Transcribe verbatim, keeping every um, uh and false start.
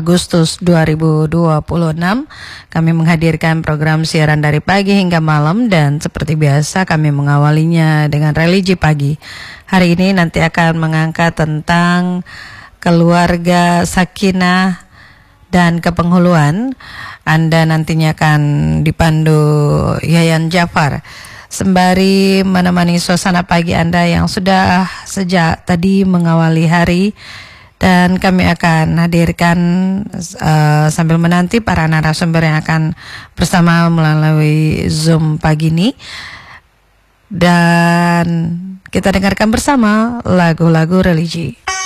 Agustus dua ribu dua puluh enam. Kami menghadirkan program siaran dari pagi hingga malam, dan seperti biasa kami mengawalinya dengan religi pagi. Hari ini nanti akan mengangkat tentang keluarga sakinah dan kepenghuluan. Anda nantinya akan dipandu Yayan Jafar, sembari menemani suasana pagi Anda yang sudah sejak tadi mengawali hari. Dan kami akan hadirkan uh, sambil menanti para narasumber yang akan bersama melalui Zoom pagi ini. Dan kita dengarkan bersama lagu-lagu religi.